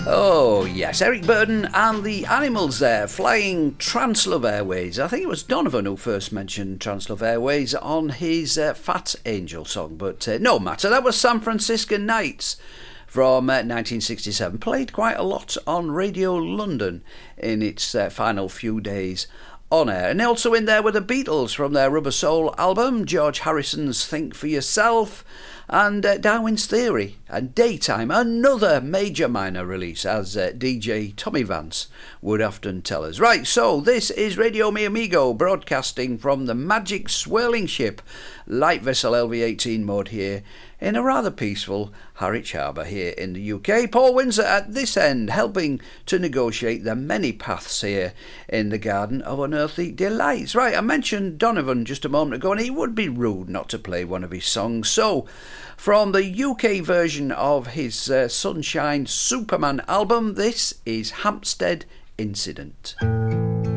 Oh, yes, Eric Burdon and the Animals there, flying Translove Airways. I think it was Donovan who first mentioned Translove Airways on his Fat Angel song, but no matter. That was San Franciscan Nights from 1967. Played quite a lot on Radio London in its final few days on air. And also in there were the Beatles from their Rubber Soul album, George Harrison's Think for Yourself, and Darwin's Theory, and Daytime, another major minor release, as DJ Tommy Vance would often tell us. Right, so this is Radio Mi Amigo, broadcasting from the magic swirling ship light vessel LV-18 mode here in a rather peaceful Harwich Harbour here in the UK. Paul Windsor at this end, helping to negotiate the many paths here in the Garden of Unearthly Delights. Right, I mentioned Donovan just a moment ago, and it would be rude not to play one of his songs. So, from the UK version of his Sunshine Superman album, this is Hampstead Incident.